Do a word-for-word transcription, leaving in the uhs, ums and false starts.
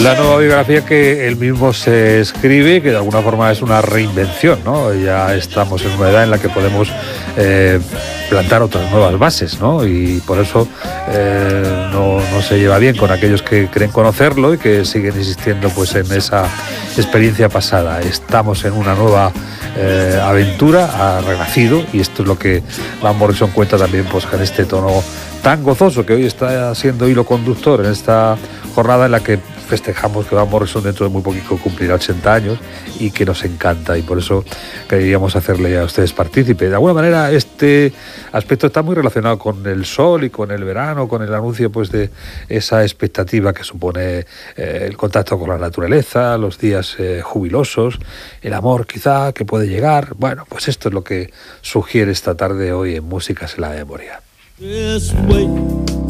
La nueva biografía que él mismo se escribe, que de alguna forma es una reinvención, ¿no? Ya estamos en una edad en la que podemos eh, plantar otras nuevas bases, ¿no? Y por eso eh, no, no se lleva bien con aquellos que creen conocerlo y que siguen insistiendo pues en esa experiencia pasada. Estamos en una nueva eh, aventura, ha renacido, y esto es lo que Van Morrison cuenta también pues en este tono tan gozoso que hoy está siendo hilo conductor en esta jornada en la que festejamos que Van Morrison dentro de muy poquito cumplirá ochenta años y que nos encanta, y por eso queríamos hacerle a ustedes partícipe. De alguna manera este aspecto está muy relacionado con el sol y con el verano, con el anuncio pues de esa expectativa que supone eh, el contacto con la naturaleza, los días eh, jubilosos, el amor quizá que puede llegar. Bueno, pues esto es lo que sugiere esta tarde hoy en Músicas en la Memoria. This way.